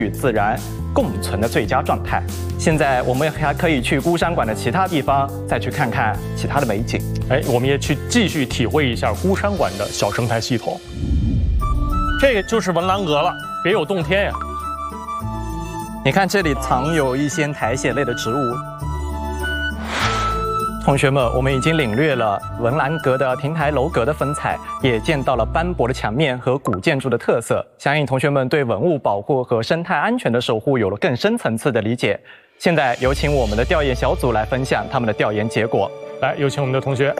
与自然共存的最佳状态。现在我们还可以去孤山馆的其他地方，再去看看其他的美景。 我们也去继续体会一下孤山馆的小生态系统。这个就是文澜阁了，别有洞天呀！ 你看这里藏有一些苔藓类的植物。同学们，我们已经领略了文澜阁的亭台楼阁的风采，也见到了斑驳的墙面和古建筑的特色。相信同学们对文物保护和生态安全的守护有了更深层次的理解。现在有请我们的调研小组来分享他们的调研结果。 来，有请我们的同学。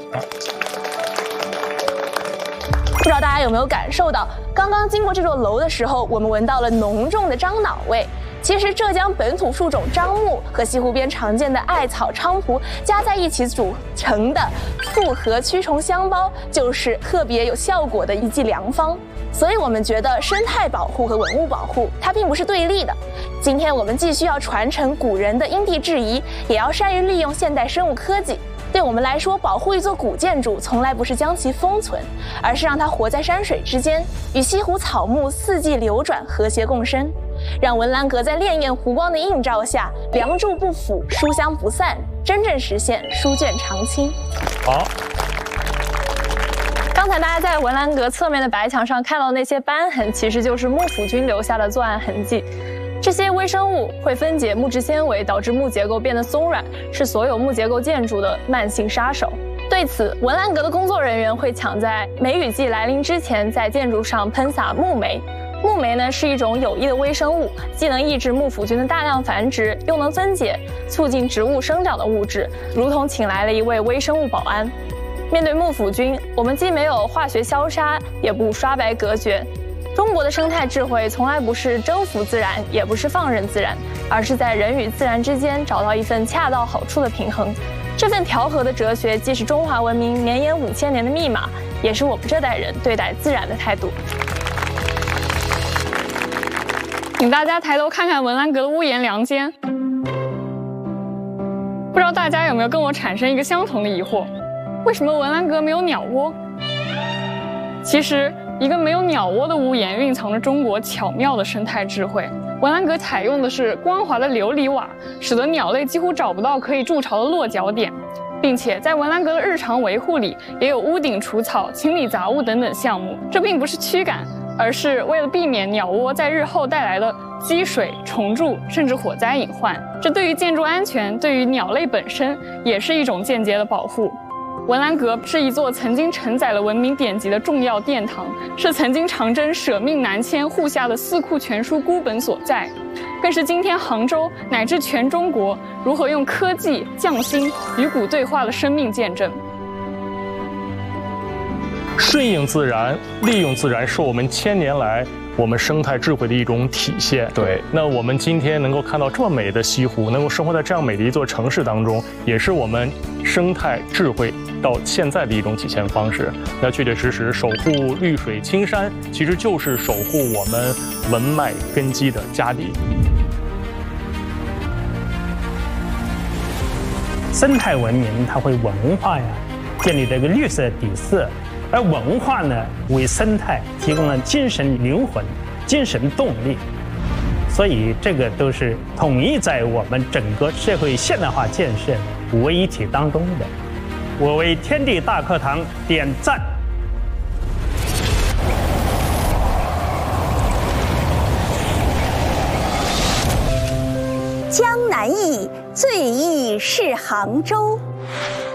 不知道大家有没有感受到，刚刚经过这座楼的时候，我们闻到了浓重的樟脑味。其实浙江本土树种樟木和西湖边常见的艾草、菖蒲加在一起组成的复合驱虫香包，就是特别有效果的一剂良方。所以我们觉得生态保护和文物保护它并不是对立的。今天我们既需要传承古人的因地制宜，也要善于利用现代生物科技。对我们来说，保护一座古建筑从来不是将其封存，而是让它活在山水之间，与西湖草木四季流转，和谐共生，让文澜阁在潋滟湖光的映照下，梁柱不腐，书香不散，真正实现书卷常青。 好。 刚才大家在文澜阁侧面的白墙上看到那些斑痕，其实就是幕府军留下的作案痕迹。这些微生物会分解木质纤维，导致木结构变得松软，是所有木结构建筑的慢性杀手。对此，文澜阁的工作人员会抢在梅雨季来临之前，在建筑上喷洒木霉。木霉呢是一种有益的微生物，既能抑制幕府菌的大量繁殖，又能分解促进植物生长的物质，如同请来了一位微生物保安。面对幕府菌，我们既没有化学消杀，也不刷白隔绝。中国的生态智慧从来不是征服自然，也不是放任自然，而是在人与自然之间找到一份恰到好处的平衡。这份调和的哲学，既是中华文明绵延5000年的密码，也是我们这代人对待自然的态度。请大家抬头看看文澜阁的屋檐梁间，不知道大家有没有跟我产生一个相同的疑惑：为什么文澜阁没有鸟窝？其实，一个没有鸟窝的屋檐蕴藏着中国巧妙的生态智慧。文澜阁采用的是光滑的琉璃瓦，使得鸟类几乎找不到可以筑巢的落脚点，并且在文澜阁的日常维护里，也有屋顶除草、清理杂物等等项目。这并不是驱赶，而是为了避免鸟窝在日后带来的积水、虫蛀甚至火灾隐患。这对于建筑安全，对于鸟类本身，也是一种间接的保护。文澜阁是一座曾经承载了文明典籍的重要殿堂，是曾经长征舍命南迁护下的四库全书孤本所在，更是今天杭州乃至全中国如何用科技匠心与古对话的生命见证。 顺应自然，利用自然，是我们1000年来我们生态智慧的一种体现。 对， 那我们今天能够看到这么美的西湖，能够生活在这样美的一座城市当中，也是我们生态智慧到现在的一种体现方式。那确确实实守护绿水青山，其实就是守护我们文脉根基的家底。 生态文明它会文化呀，建立这个绿色底色，而文化呢，为生态提供了精神灵魂、精神动力，所以这个都是统一在我们整个社会现代化建设五位一体当中的。我为天地大课堂点赞。 江南忆，最忆是杭州。